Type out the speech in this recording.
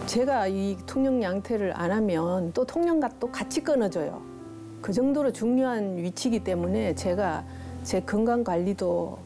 제가 이 통영 양태를 안 하면 또 통영갓도 같이 끊어져요. 그 정도로 중요한 위치이기 때문에 제가 제 건강 관리도